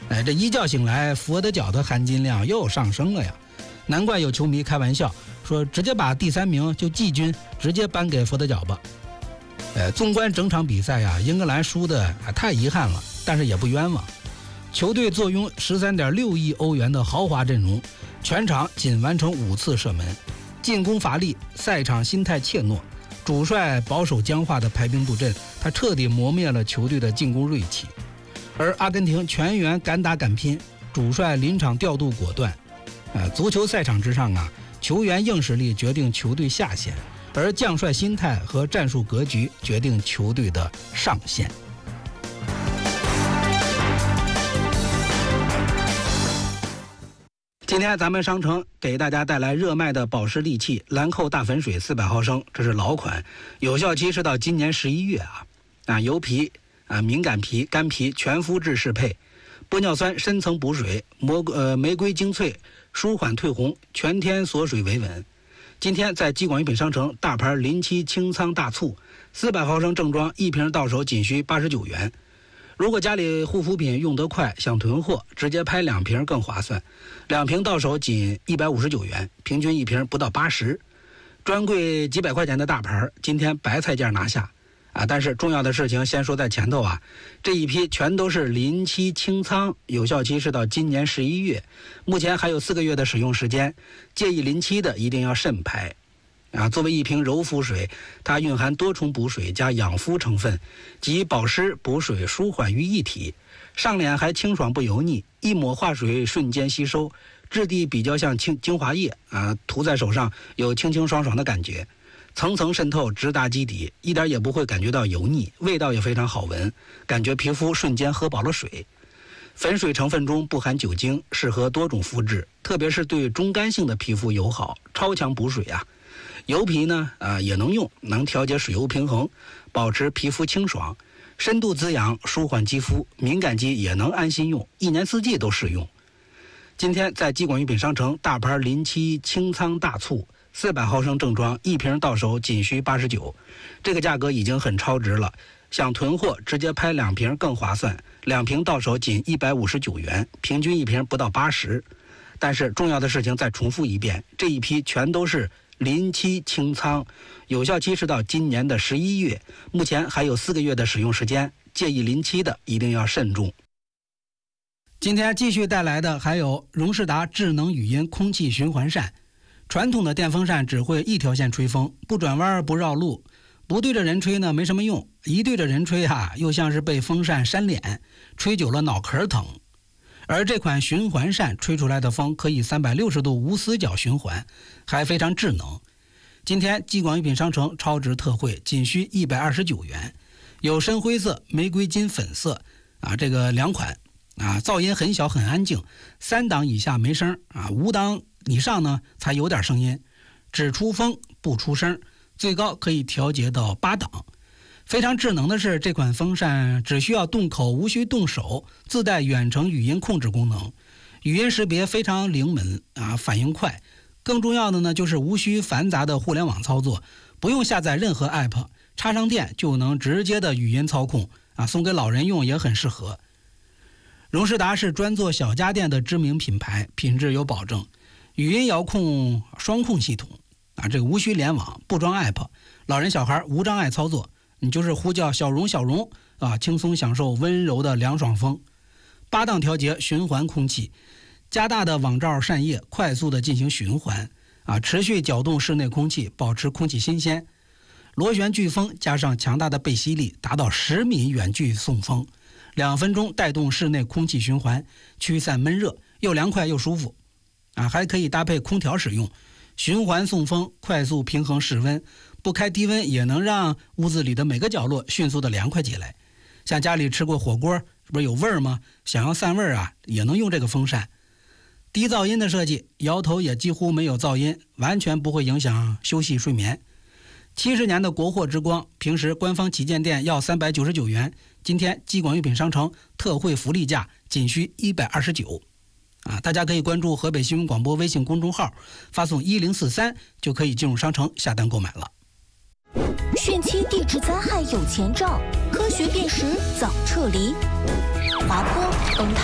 这一觉醒来，佛得角的含金量又上升了呀！难怪有球迷开玩笑说，直接把第3名就季军直接颁给佛得角吧。纵观整场比赛呀，英格兰输的太遗憾了，但是也不冤枉。球队坐拥13.6亿欧元的豪华阵容，全场仅完成5次射门，进攻乏力，赛场心态怯懦，主帅保守僵化的排兵布阵，他彻底磨灭了球队的进攻锐气。而阿根廷全员敢打敢拼，主帅临场调度果断。足球赛场之上啊，球员硬实力决定球队下限，而将帅心态和战术格局决定球队的上限。今天咱们商城给大家带来热卖的保湿利器兰蔻大粉水400毫升，这是老款，有效期是到今年11月油皮敏感皮、干皮全肤质适配，玻尿酸深层补水，玫瑰精粹舒缓退红，全天锁水维稳。今天在基广御品商城大牌临期清仓大促，400毫升正装一瓶到手仅需89元。如果家里护肤品用得快，想囤货，直接拍2瓶更划算，2瓶到手仅159元，平均一瓶不到80。专柜几百块钱的大牌，今天白菜价拿下但是重要的事情先说在前头这一批全都是临期清仓，有效期是到今年11月，目前还有4个月的使用时间，介意临期的一定要慎拍。作为一瓶柔肤水，它蕴含多重补水加养肤成分，集保湿、补水、舒缓于一体，上脸还清爽不油腻，一抹化水瞬间吸收，质地比较像精华液涂在手上有清清爽爽的感觉，层层渗透直达基底，一点也不会感觉到油腻，味道也非常好闻，感觉皮肤瞬间喝饱了水。粉水成分中不含酒精，适合多种肤质，特别是对中干性的皮肤友好，超强补水油皮呢也能用，能调节水油平衡，保持皮肤清爽，深度滋养，舒缓肌肤，敏感肌也能安心用，一年四季都适用。今天在基广御品商城大牌临期清仓大促，400毫升正装一瓶到手仅需89，这个价格已经很超值了，想囤货直接拍2瓶更划算，2瓶到手仅159元，平均一瓶不到80。但是重要的事情再重复一遍，这一批全都是临期清仓，有效期是到今年的11月，目前还有4个月的使用时间，介意临期的一定要慎重。今天继续带来的还有荣仕达智能语音空气循环扇。传统的电风扇只会一条线吹风，不转弯不绕路，不对着人吹呢没什么用，一对着人吹又像是被风扇扇脸，吹久了脑壳疼。而这款循环扇吹出来的风可以360度无死角循环，还非常智能。今天基广御品商城超值特惠，仅需129元，有深灰色、玫瑰金粉色这个2款噪音很小很安静，3档以下没声5档以上呢才有点声音，只出风不出声，最高可以调节到8档。非常智能的是，这款风扇只需要动口，无需动手，自带远程语音控制功能，语音识别非常灵敏反应快。更重要的呢，就是无需繁杂的互联网操作，不用下载任何 app， 插上电就能直接的语音操控送给老人用也很适合。荣仕达是专做小家电的知名品牌，品质有保证，语音遥控双控系统这个无需联网，不装 app， 老人小孩无障碍操作，你就是呼叫小荣小荣轻松享受温柔的凉爽风。8档调节循环空气，加大的网罩扇叶快速的进行循环持续搅动室内空气，保持空气新鲜。螺旋飓风加上强大的背吸力，达到10米远距送风，2分钟带动室内空气循环，驱散闷热，又凉快又舒服还可以搭配空调使用，循环送风，快速平衡室温，不开低温也能让屋子里的每个角落迅速的凉快起来。像家里吃过火锅，不是有味儿吗？想要散味儿也能用这个风扇。低噪音的设计，摇头也几乎没有噪音，完全不会影响休息睡眠。70年的国货之光，平时官方旗舰店要399元，今天基广御品商城特惠福利价仅需129大家可以关注河北新闻广播微信公众号，发送1043就可以进入商城下单购买了。 汛期地质灾害有前兆，科学辨识早撤离。滑坡、崩塌